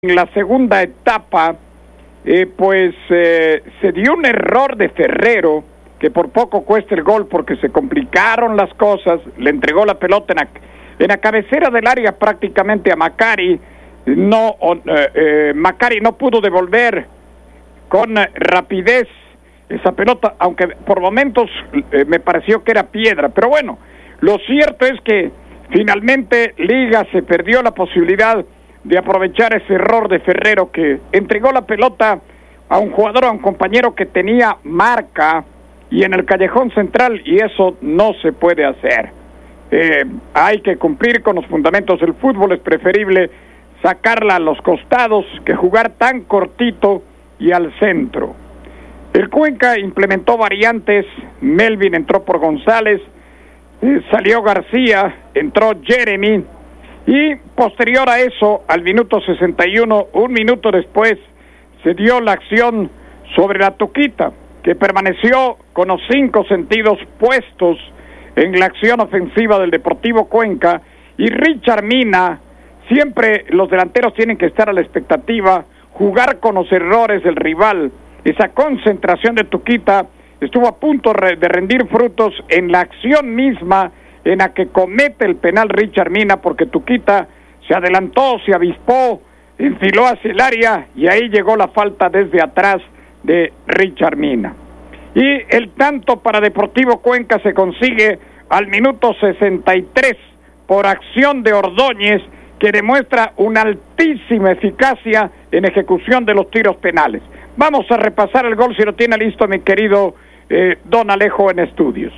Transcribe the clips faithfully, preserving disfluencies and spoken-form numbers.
En la segunda etapa, eh, pues eh, se dio un error de Ferrero, que por poco cuesta el gol porque se complicaron las cosas, le entregó la pelota en la, en la cabecera del área prácticamente a Macari, no, eh, eh, Macari no pudo devolver con eh, rapidez esa pelota, aunque por momentos eh, me pareció que era piedra, pero bueno, lo cierto es que finalmente Liga se perdió la posibilidad de aprovechar ese error de Ferrero, que entregó la pelota a un jugador, a un compañero que tenía marca y en el callejón central, y eso no se puede hacer. Eh, hay que cumplir con los fundamentos del fútbol, es preferible sacarla a los costados que jugar tan cortito y al centro. El Cuenca implementó variantes, Melvin entró por González, eh, salió García, entró Jeremy, y posterior a eso, al minuto sesenta y uno, un minuto después, se dio la acción sobre la Tuquita, que permaneció con los cinco sentidos puestos en la acción ofensiva del Deportivo Cuenca, y Richard Mina, siempre los delanteros tienen que estar a la expectativa, jugar con los errores del rival. Esa concentración de Tuquita estuvo a punto de rendir frutos en la acción misma en la que comete el penal Richard Mina, porque Tuquita se adelantó, se avispó, enfiló hacia el área y ahí llegó la falta desde atrás de Richard Mina. Y el tanto para Deportivo Cuenca se consigue al minuto sesenta y tres por acción de Ordóñez, que demuestra una altísima eficacia en ejecución de los tiros penales. Vamos a repasar el gol si lo tiene listo mi querido eh, Don Alejo en estudios.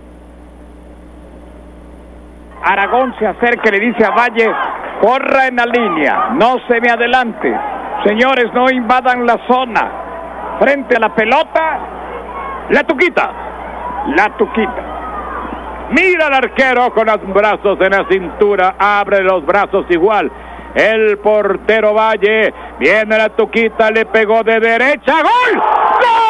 Aragón se acerca y le dice a Valle, corra en la línea, no se me adelante, señores, no invadan la zona. Frente a la pelota, la Tuquita, la Tuquita. Mira al arquero con los brazos en la cintura, abre los brazos igual. El portero Valle, viene la Tuquita, le pegó de derecha, ¡gol! ¡Gol!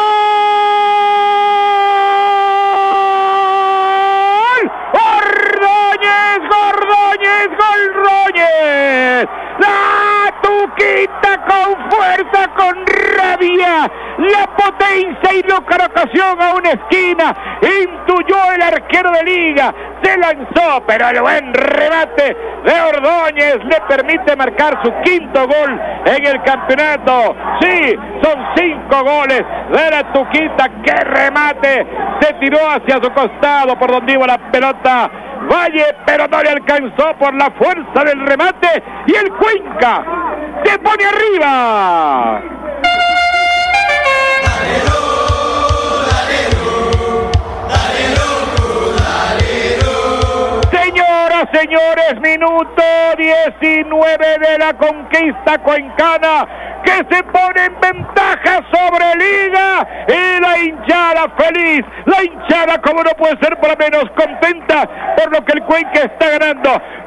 La Tuquita con fuerza, con rabia, la potencia y loca ocasión a una esquina, intuyó el arquero de Liga, se lanzó, pero el buen remate de Ordóñez le permite marcar su quinto gol en el campeonato. Sí, son cinco goles de la Tuquita, que remate, se tiró hacia su costado por donde iba la pelota Valle, pero no le alcanzó por la fuerza del remate, y el Cuenca se pone arriba. Señoras, señores, minuto diecinueve de la conquista cuencana, que se pone en ventaja sobre Liga, y la hinchada feliz, la hinchada como no puede ser por lo menos contenta por lo que el Cuenca está ganando.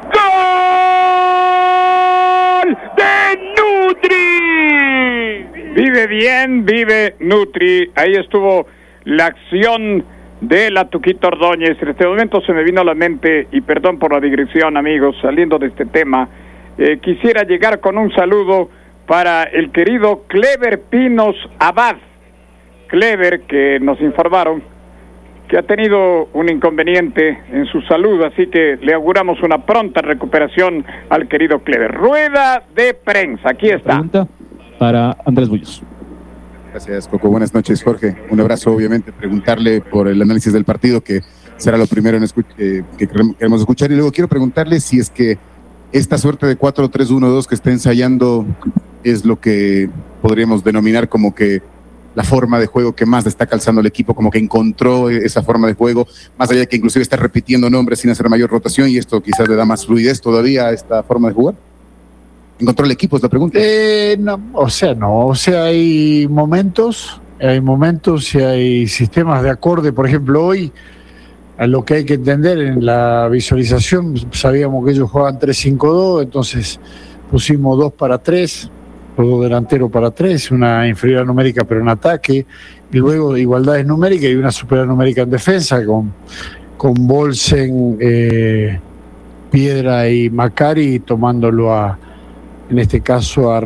¡Gol de Nutri! Vive bien, vive Nutri. Ahí estuvo la acción de la Tuquita Ordóñez. En este momento se me vino a la mente, y perdón por la digresión, amigos, saliendo de este tema, eh, quisiera llegar con un saludo para el querido Clever Pinos Abad. Clever, que nos informaron que ha tenido un inconveniente en su salud, así que le auguramos una pronta recuperación al querido Clever. Rueda de prensa, aquí está. Pregunta para Andrés Bullos. Gracias, Coco. Buenas noches, Jorge. Un abrazo, obviamente, preguntarle por el análisis del partido, que será lo primero en escu- eh, que queremos escuchar, y luego quiero preguntarle si es que esta suerte de cuatro tres uno dos que está ensayando es lo que podríamos denominar como que la forma de juego que más está calzando el equipo, como que encontró esa forma de juego, más allá de que inclusive está repitiendo nombres sin hacer mayor rotación, y esto quizás le da más fluidez todavía a esta forma de jugar. ¿Encontró el equipo? Es la pregunta. Eh, no, o sea, no, o sea, hay momentos, hay momentos y hay sistemas de acorde. Por ejemplo, hoy, a lo que hay que entender en la visualización, sabíamos que ellos jugaban tres cinco dos, entonces pusimos dos para tres, los dos delanteros para tres, una inferioridad numérica pero en ataque, y luego igualdades numéricas y una superioridad numérica en defensa, con, con Bolsen, eh, Piedra y Macari tomándolo a en este caso a